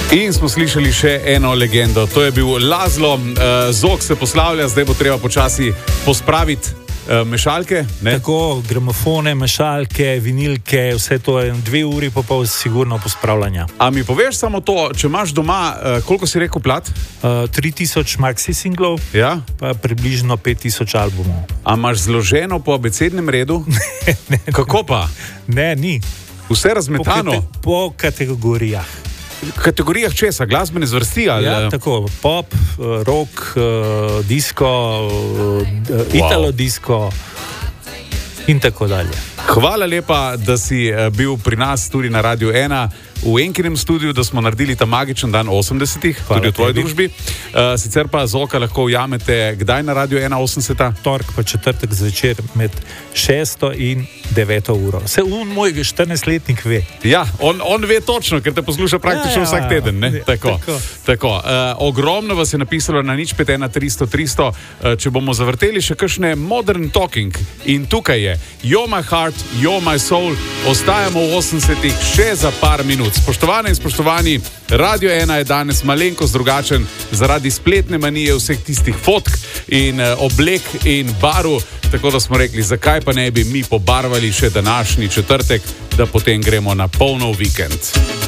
In smo slišali še eno legendo, to je bil Lazlo. Zog se poslavlja, zdaj bo treba počasi pospraviti mešalke. Ne? Tako, gramofone, mešalke, vinilke, vse to je 2 uri pa pol sigurno pospravljanja. A mi poveš samo to, če imaš doma, koliko si rekel plat? 3000 maxi singlov, Ja? pa približno 5000 albumov. A imaš zloženo po abecednem redu? Ne, Kako pa? ne, ni. Vse razmetano? Po kategorijah. V kategorijah česa? Glasbene zvrsti? Ali? Ja, tako, pop, rock, disco, italo disco in tako dalje. Hvala lepa, da si bil pri nas tudi na Radiu 1 v Enkinem studiu, da smo naredili ta magičen dan 80-ih, tudi v tvoji družbi. Sicer pa Zoka lahko ujamete kdaj na Radiu 1 80-a? Tork pa četrtek zvečer med 6. in 9. uro. Se moj 14-letnik ve. Ja, on ve točno, ker te posluša praktično vsak teden. Ne? Tako. Ogromno vas je napisalo na 051 300 300. Če bomo zavrteli še kakšne modern talking. In tukaj je You're my heart, you're my soul. Ostajamo v 80-ih še za par minut. Spoštovane in spoštovani, Radio 1 je danes malenkost drugačen zaradi spletne manije vseh tistih fotk in oblek in barv. Tako da smo rekli, zakaj pa ne bi mi pobarvali še današnji četrtek, da potem gremo na polno vikend.